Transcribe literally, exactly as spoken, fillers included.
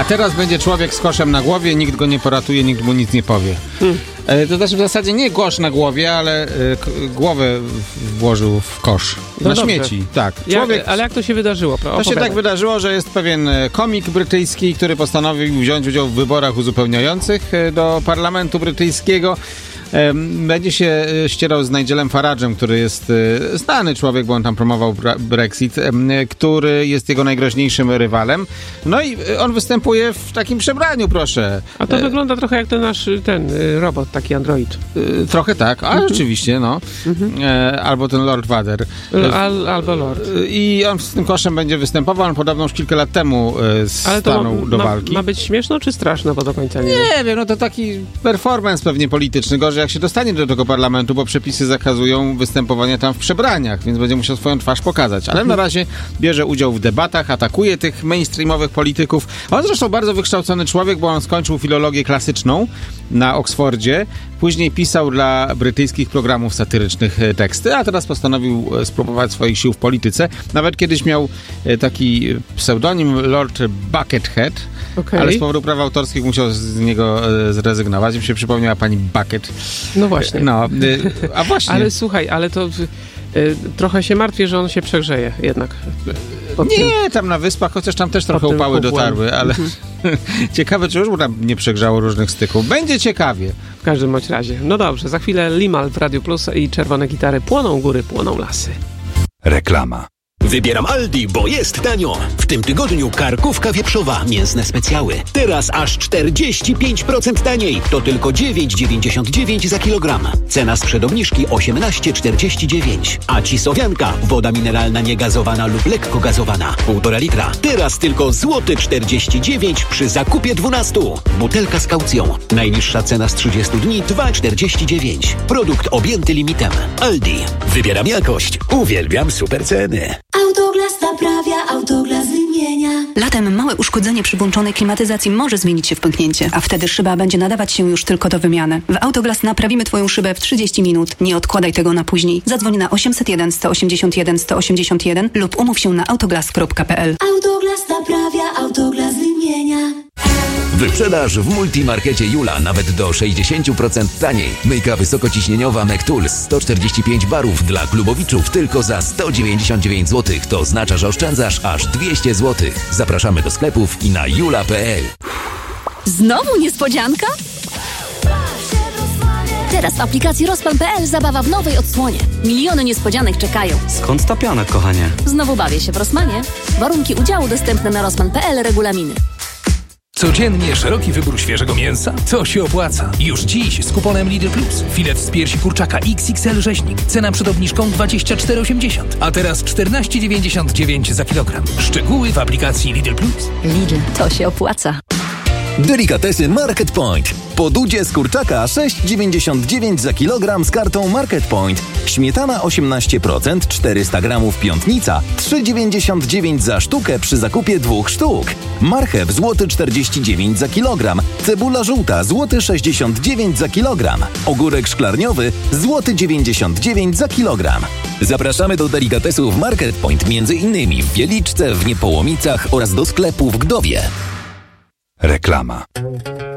A teraz będzie człowiek z koszem na głowie, nikt go nie poratuje, nikt mu nic nie powie. Hmm. To znaczy w zasadzie nie kosz na głowie, ale k- głowę włożył w kosz. No na dobrze. Śmieci, tak. Człowiek, jak, ale jak to się wydarzyło? To się tak wydarzyło, że jest pewien komik brytyjski, który postanowił wziąć udział w wyborach uzupełniających do parlamentu brytyjskiego. Będzie się ścierał z Nigelem Farage'em, który jest znany człowiek, bo on tam promował Brexit, który jest jego najgroźniejszym rywalem. No i on występuje w takim przebraniu, proszę. A to e... wygląda trochę jak ten nasz ten robot, taki android. Trochę tak, a rzeczywiście, no. E, albo ten Lord Vader. Al, albo Lord. I on z tym koszem będzie występował. On podobno już kilka lat temu stanął ma, do walki. Ma być śmieszno czy straszno, bo do końca nie Nie wiem. wiem, no to taki performance pewnie polityczny. Gorzej jak się dostanie do tego parlamentu, bo przepisy zakazują występowania tam w przebraniach, więc będzie musiał swoją twarz pokazać. Ale na razie bierze udział w debatach, atakuje tych mainstreamowych polityków. On zresztą bardzo wykształcony człowiek, bo on skończył filologię klasyczną na Oksfordzie. Później pisał dla brytyjskich programów satyrycznych teksty, a teraz postanowił spróbować swoich sił w polityce. Nawet kiedyś miał taki pseudonim Lord Buckethead, okay. Ale z powodu praw autorskich musiał z niego zrezygnować. Mi się przypomniała pani Bucket. No właśnie. No, a właśnie. Ale słuchaj, ale to y, trochę się martwię, że on się przegrzeje jednak. Nie, tym, tam na wyspach, chociaż tam też trochę upały dotarły, ale ciekawe, czy już mu tam nie przegrzało różnych styków. Będzie ciekawie. W każdym bądź razie. No dobrze, za chwilę Limal w Radio Plus i czerwone gitary. Płoną góry, płoną lasy. Reklama. Wybieram Aldi, bo jest tanio. W tym tygodniu karkówka wieprzowa, mięsne specjały. Teraz aż czterdzieści pięć procent taniej. To tylko dziewięć dziewięćdziesiąt dziewięć za kilogram. Cena sprzed obniżki osiemnaście czterdzieści dziewięć. A cisowianka, woda mineralna niegazowana lub lekko gazowana, półtora litra. Teraz tylko złoty czterdzieści dziewięć przy zakupie dwunastu. Butelka z kaucją. Najniższa cena z trzydziestu dni dwa czterdzieści dziewięć. Produkt objęty limitem. Aldi. Wybieram jakość. Uwielbiam super ceny. Autoglas naprawia, Autoglas wymienia. Latem małe uszkodzenie przy włączonej klimatyzacji może zmienić się w pęknięcie, a wtedy szyba będzie nadawać się już tylko do wymiany. W Autoglas naprawimy Twoją szybę w trzydzieści minut. Nie odkładaj tego na później. Zadzwoń na osiemset jeden sto osiemdziesiąt jeden sto osiemdziesiąt jeden lub umów się na autoglas kropka p l. Autoglas naprawia, Autoglas wymienia. Wyprzedaż w Multimarkecie Jula nawet do sześćdziesiąt procent taniej. Myjka wysokociśnieniowa McTools sto czterdzieści pięć barów dla klubowiczów tylko za sto dziewięćdziesiąt dziewięć złotych. To oznacza, że oszczędzasz aż dwieście złotych. Zapraszamy do sklepów i na jula kropka p l. Znowu niespodzianka? Teraz w aplikacji Rozpan kropka p l zabawa w nowej odsłonie. Miliony niespodzianek czekają. Skąd ta piana, kochanie? Znowu bawię się w Rossmanie. Warunki udziału dostępne na rozpan kropka p l, regulaminy. Codziennie szeroki wybór świeżego mięsa? To się opłaca. Już dziś z kuponem Lidl Plus. Filet z piersi kurczaka X X L rzeźnik. Cena przed obniżką dwadzieścia cztery osiemdziesiąt. A teraz czternaście dziewięćdziesiąt dziewięć za kilogram. Szczegóły w aplikacji Lidl Plus. Lidl, to się opłaca. Delikatesy Market Point. Podudzie z kurczaka sześć dziewięćdziesiąt dziewięć za kilogram z kartą Market Point. Śmietana osiemnaście procent, czterysta gramów piątnica, trzy dziewięćdziesiąt dziewięć za sztukę przy zakupie dwóch sztuk. Marchew złoty czterdzieści dziewięć za kilogram. Cebula żółta złoty sześćdziesiąt dziewięć za kilogram. Ogórek szklarniowy złoty dziewięćdziesiąt dziewięć za kilogram. Zapraszamy do delikatesów Market Point, między innymi w Wieliczce, w Niepołomicach oraz do sklepu w Gdowie. Reklama.